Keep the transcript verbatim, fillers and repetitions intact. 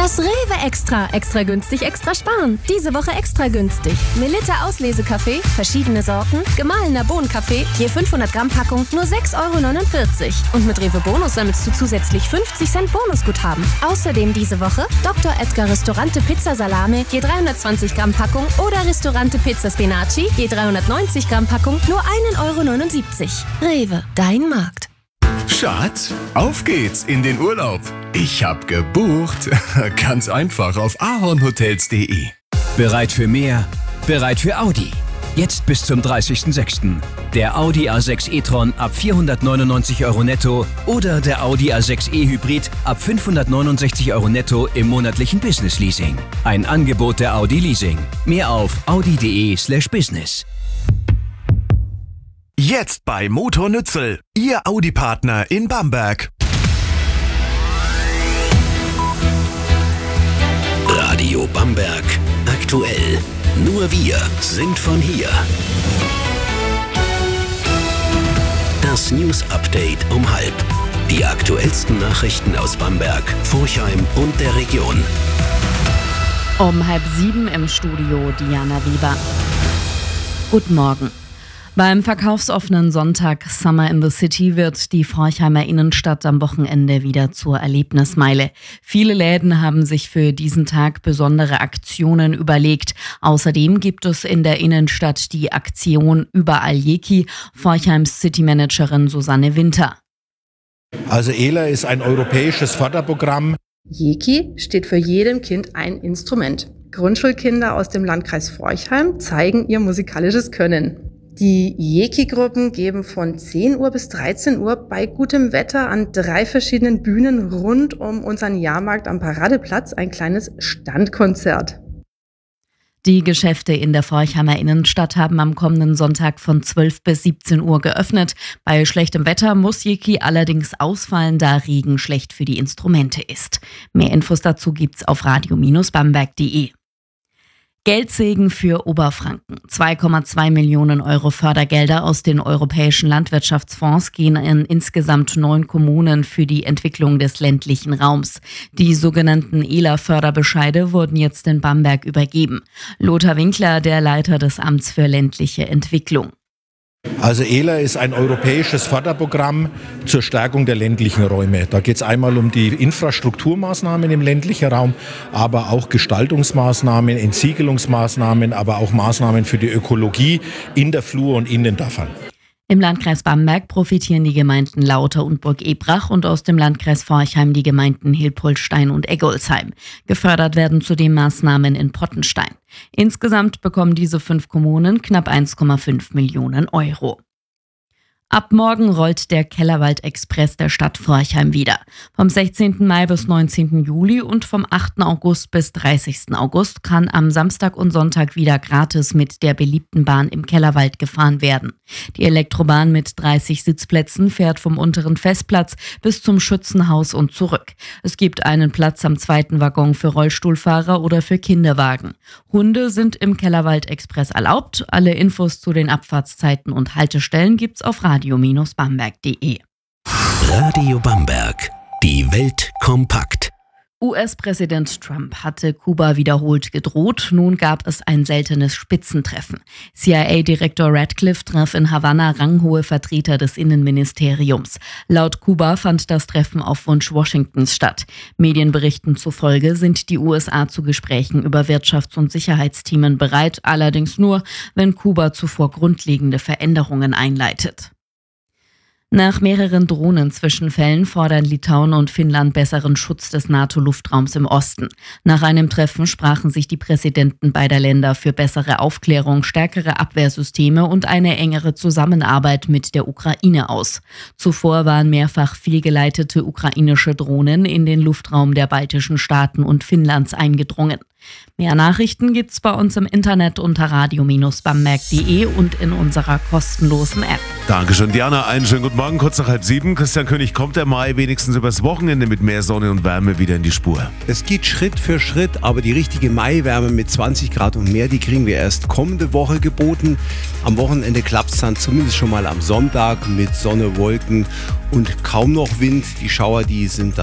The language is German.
Das Rewe Extra. Extra günstig, extra sparen. Diese Woche extra günstig. Melitta Auslesekaffee, verschiedene Sorten, gemahlener Bohnenkaffee, je fünfhundert Gramm Packung, nur sechs Euro neunundvierzig. Und mit Rewe Bonus sammelst du zusätzlich fünfzig Cent Bonusguthaben. Außerdem diese Woche Doktor Edgar Ristorante Pizza Salame, je dreihundertzwanzig Gramm Packung oder Ristorante Pizza Spinaci, je dreihundertneunzig Gramm Packung, nur ein Euro neunundsiebzig. Rewe, dein Markt. Schatz, auf geht's in den Urlaub. Ich hab gebucht. Ganz einfach auf ahornhotels punkt de. Bereit für mehr? Bereit für Audi. Jetzt bis zum dreißigsten sechsten Der Audi A sechs e-tron ab vierhundertneunundneunzig Euro netto oder der Audi A sechs e Hybrid ab fünfhundertneunundsechzig Euro netto im monatlichen Business Leasing. Ein Angebot der Audi Leasing. Mehr auf audi punkt de slash business. Jetzt bei Motor Nützel, Ihr Audi-Partner in Bamberg. Radio Bamberg. Aktuell. Nur wir sind von hier. Das News Update um halb. Die aktuellsten Nachrichten aus Bamberg, Forchheim und der Region. Um halb sieben im Studio Diana Weber. Guten Morgen. Beim verkaufsoffenen Sonntag Summer in the City wird die Forchheimer Innenstadt am Wochenende wieder zur Erlebnismeile. Viele Läden haben sich für diesen Tag besondere Aktionen überlegt. Außerdem gibt es in der Innenstadt die Aktion Überall Jeki, Forchheims Citymanagerin Susanne Winter. Also E L A ist ein europäisches Förderprogramm. Jeki steht für jedem Kind ein Instrument. Grundschulkinder aus dem Landkreis Forchheim zeigen ihr musikalisches Können. Die Jeki-Gruppen geben von zehn Uhr bis dreizehn Uhr bei gutem Wetter an drei verschiedenen Bühnen rund um unseren Jahrmarkt am Paradeplatz ein kleines Standkonzert. Die Geschäfte in der Forchheimer Innenstadt haben am kommenden Sonntag von zwölf bis siebzehn Uhr geöffnet. Bei schlechtem Wetter muss Jeki allerdings ausfallen, da Regen schlecht für die Instrumente ist. Mehr Infos dazu gibt's auf radio Bindestrich bamberg punkt de. Geldsegen für Oberfranken. zwei Komma zwei Millionen Euro Fördergelder aus den europäischen Landwirtschaftsfonds gehen in insgesamt neun Kommunen für die Entwicklung des ländlichen Raums. Die sogenannten E L A-Förderbescheide wurden jetzt in Bamberg übergeben. Lothar Winkler, der Leiter des Amts für ländliche Entwicklung. Also E L A ist ein europäisches Förderprogramm zur Stärkung der ländlichen Räume. Da geht es einmal um die Infrastrukturmaßnahmen im ländlichen Raum, aber auch Gestaltungsmaßnahmen, Entsiegelungsmaßnahmen, aber auch Maßnahmen für die Ökologie in der Flur und in den Dörfern. Im Landkreis Bamberg profitieren die Gemeinden Lauter und Burg-Ebrach und aus dem Landkreis Forchheim die Gemeinden Hilpoltstein und Eggolsheim. Gefördert werden zudem Maßnahmen in Pottenstein. Insgesamt bekommen diese fünf Kommunen knapp eins Komma fünf Millionen Euro. Ab morgen rollt der Kellerwald-Express der Stadt Forchheim wieder. Vom sechzehnten Mai bis neunzehnten Juli und vom achten August bis dreißigsten August kann am Samstag und Sonntag wieder gratis mit der beliebten Bahn im Kellerwald gefahren werden. Die Elektrobahn mit dreißig Sitzplätzen fährt vom unteren Festplatz bis zum Schützenhaus und zurück. Es gibt einen Platz am zweiten Waggon für Rollstuhlfahrer oder für Kinderwagen. Hunde sind im Kellerwald-Express erlaubt. Alle Infos zu den Abfahrtszeiten und Haltestellen gibt's auf radio Bindestrich bamberg punkt de. Radio Bamberg. Die Welt kompakt. U S-Präsident Trump hatte Kuba wiederholt gedroht. Nun gab es ein seltenes Spitzentreffen. C I A-Direktor Radcliffe traf in Havanna ranghohe Vertreter des Innenministeriums. Laut Kuba fand das Treffen auf Wunsch Washingtons statt. Medienberichten zufolge sind die U S A zu Gesprächen über Wirtschafts- und Sicherheitsthemen bereit, allerdings nur, wenn Kuba zuvor grundlegende Veränderungen einleitet. Nach mehreren Drohnenzwischenfällen fordern Litauen und Finnland besseren Schutz des NATO-Luftraums im Osten. Nach einem Treffen sprachen sich die Präsidenten beider Länder für bessere Aufklärung, stärkere Abwehrsysteme und eine engere Zusammenarbeit mit der Ukraine aus. Zuvor waren mehrfach fehlgeleitete ukrainische Drohnen in den Luftraum der baltischen Staaten und Finnlands eingedrungen. Mehr Nachrichten gibt's bei uns im Internet unter radio Bindestrich bamberg punkt de und in unserer kostenlosen App. Dankeschön, Diana. Einen schönen guten Morgen, kurz nach halb sieben. Christian König, kommt der Mai wenigstens übers Wochenende mit mehr Sonne und Wärme wieder in die Spur? Es geht Schritt für Schritt, aber die richtige Maiwärme mit zwanzig Grad und mehr, die kriegen wir erst kommende Woche geboten. Am Wochenende klappt es dann zumindest schon mal am Sonntag mit Sonne, Wolken und kaum noch Wind. Die Schauer, die sind dann